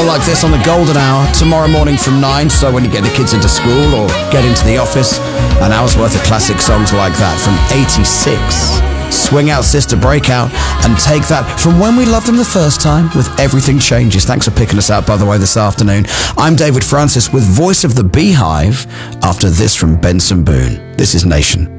roll like this on the golden hour tomorrow morning from 9, so when you get the kids into school or get into the office, an hour's worth of classic songs like that from 86. Swing out, sister, break out, and take that from when we loved them the first time with Everything Changes. Thanks for picking us out, by the way, this afternoon. I'm David Francis with Voice of the Beehive after this from Benson Boone. This is Nation.